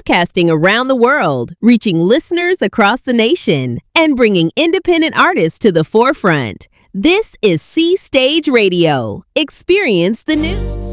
broadcasting around the world, reaching listeners across the nation, and bringing independent artists to the forefront. This is C Stage Radio. Experience the new.